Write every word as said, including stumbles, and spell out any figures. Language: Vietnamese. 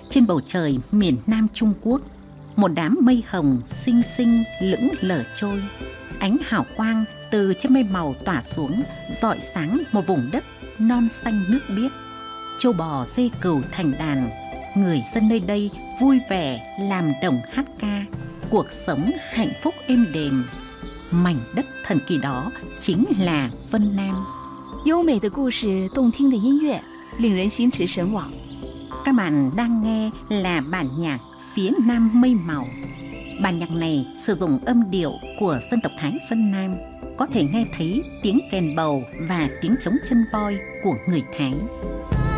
Trên bầu trời miền Nam Trung Quốc, một đám mây hồng xinh xinh lững lờ trôi. Ánh hào quang từ chiếc mây màu tỏa xuống, rọi sáng một vùng đất non xanh nước biếc. Trâu bò dê cừu thành đàn, người dân nơi đây vui vẻ làm đồng hát ca, cuộc sống hạnh phúc êm đềm. Mảnh đất thần kỳ đó chính là Vân Nam. 优美的故事，动听的音乐，令人心驰神往。 Các bạn đang nghe là bản nhạc Phía Nam Mây Màu. Bản nhạc này sử dụng âm điệu của dân tộc Thái Vân Nam, có thể nghe thấy tiếng kèn bầu và tiếng trống chân voi của người Thái.